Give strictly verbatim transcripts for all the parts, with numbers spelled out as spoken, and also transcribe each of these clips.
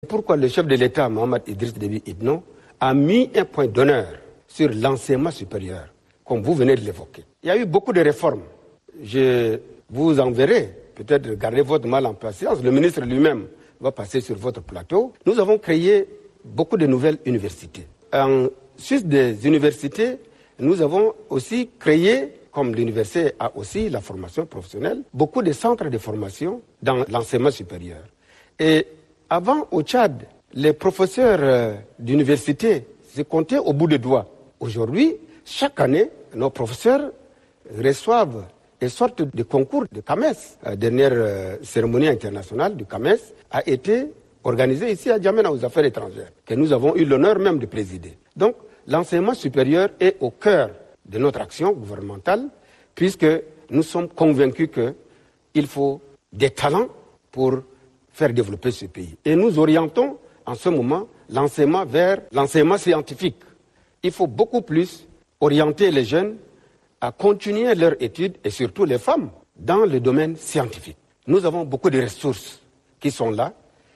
Pourquoi le chef de l'État, Mohamed Idriss Déby Itno, a mis un point d'honneur sur l'enseignement supérieur, comme vous venez de l'évoquer. Il y a eu beaucoup de réformes. Je vous enverrai, peut-être gardez votre mal en patience, le ministre lui-même va passer sur votre plateau. Nous avons créé beaucoup de nouvelles universités. En sus des universités, nous avons aussi créé, comme l'université a aussi la formation professionnelle, beaucoup de centres de formation dans l'enseignement supérieur. Et avant, au Tchad, les professeurs euh, d'université se comptaient au bout des doigts. Aujourd'hui, chaque année, nos professeurs reçoivent et sortent de concours de C A M E S. La dernière euh, cérémonie internationale du C A M E S a été organisée ici à N'Djamena aux affaires étrangères, que nous avons eu l'honneur même de présider. Donc, l'enseignement supérieur est au cœur de notre action gouvernementale, puisque nous sommes convaincus qu'il faut des talents pour faire développer ce pays. Et nous orientons en ce moment l'enseignement vers l'enseignement scientifique. Il faut beaucoup plus orienter les jeunes à continuer leurs études, et surtout les femmes, dans le domaine scientifique. Nous avons beaucoup de ressources qui sont là,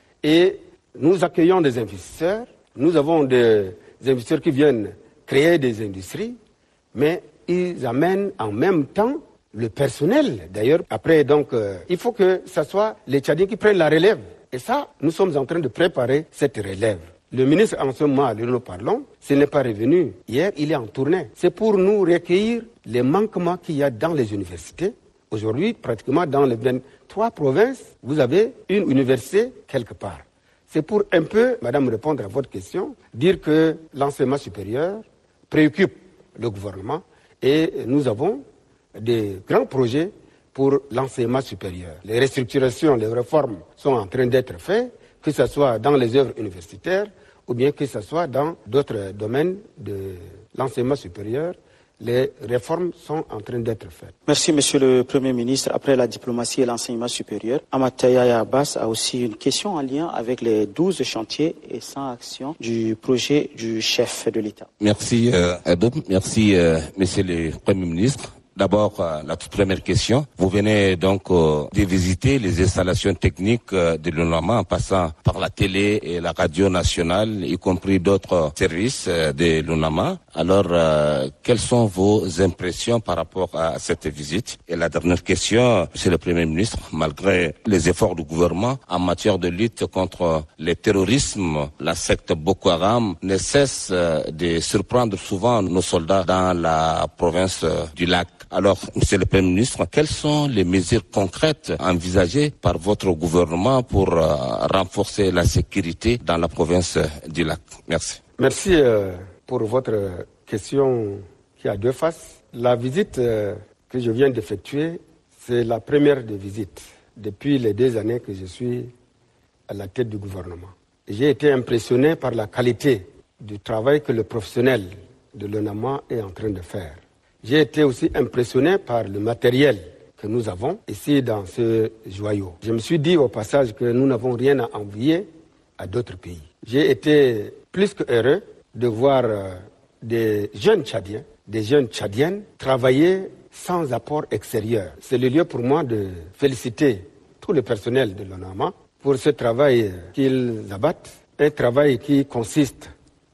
et nous accueillons des investisseurs. Nous avons des investisseurs qui viennent créer des industries, mais ils amènent en même temps le personnel. D'ailleurs, après, donc, euh, il faut que ce soit les Tchadiens qui prennent la relève. Et ça, nous sommes en train de préparer cette relève. Le ministre, en ce moment, nous parlons, s'il n'est pas revenu hier, il est en tournée. C'est pour nous recueillir les manquements qu'il y a dans les universités. Aujourd'hui, pratiquement dans les vingt-trois provinces, vous avez une université quelque part. C'est pour un peu, madame, répondre à votre question, dire que l'enseignement supérieur préoccupe le gouvernement et nous avons des grands projets pour l'enseignement supérieur. Les restructurations, les réformes sont en train d'être faites, que ce soit dans les œuvres universitaires ou bien que ce soit dans d'autres domaines de l'enseignement supérieur. Les réformes sont en train d'être faites. Merci, Monsieur le Premier ministre. Après la diplomatie et l'enseignement supérieur, Amata Yaya Abbas a aussi une question en lien avec les douze chantiers et cent actions du projet du chef de l'État. Merci, euh, Adoum. Merci, euh, Monsieur le Premier ministre. D'abord, euh, la toute première question. Vous venez donc euh, de visiter les installations techniques euh, de l'UNAMA en passant par la télé et la radio nationale, y compris d'autres services euh, de l'UNAMA. Alors, euh, quelles sont vos impressions par rapport à cette visite? Et la dernière question, Monsieur le Premier ministre, malgré les efforts du gouvernement en matière de lutte contre le terrorisme, la secte Boko Haram ne cesse euh, de surprendre souvent nos soldats dans la province euh, du lac. Alors, Monsieur le Premier ministre, quelles sont les mesures concrètes envisagées par votre gouvernement pour euh, renforcer la sécurité dans la province du lac? Merci. Merci euh, pour votre question qui a deux faces. La visite euh, que je viens d'effectuer, c'est la première des visites depuis les deux années que je suis à la tête du gouvernement. J'ai été impressionné par la qualité du travail que le professionnel de l'UNAMA est en train de faire. J'ai été aussi impressionné par le matériel que nous avons ici dans ce joyau. Je me suis dit au passage que nous n'avons rien à envier à d'autres pays. J'ai été plus que heureux de voir euh, des jeunes Tchadiens, des jeunes Tchadiennes travailler sans apport extérieur. C'est le lieu pour moi de féliciter tout le personnel de l'UNAMA pour ce travail qu'ils abattent, un travail qui consiste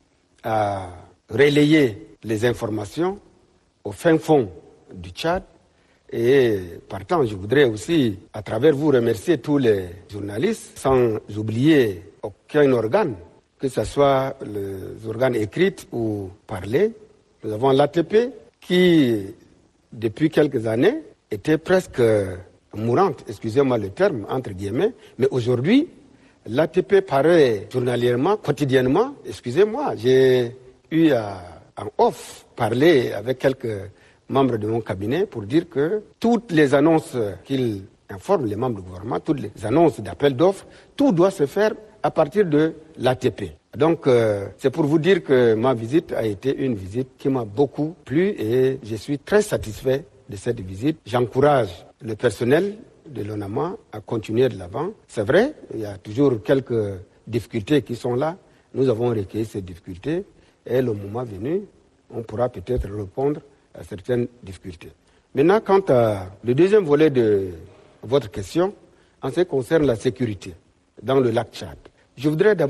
à relayer les informations au fin fond du Tchad. Et partant, je voudrais aussi, à travers vous, remercier tous les journalistes, sans oublier aucun organe, que ce soit les organes écrits ou parlés. Nous avons l'A T P qui, depuis quelques années, était presque mourante, excusez-moi le terme, entre guillemets, mais aujourd'hui, l'A T P paraît journalièrement, quotidiennement, excusez-moi, j'ai eu à en off, parler avec quelques membres de mon cabinet pour dire que toutes les annonces qu'ils informent les membres du gouvernement, toutes les annonces d'appel d'offres, tout doit se faire à partir de l'A T P. Donc, euh, c'est pour vous dire que ma visite a été une visite qui m'a beaucoup plu et je suis très satisfait de cette visite. J'encourage le personnel de l'UNAMA à continuer de l'avant. C'est vrai, il y a toujours quelques difficultés qui sont là. Nous avons recueilli ces difficultés. Et le moment venu, on pourra peut-être répondre à certaines difficultés. Maintenant, quant à le deuxième volet de votre question, en ce qui concerne la sécurité dans le lac Tchad, Je voudrais d'abord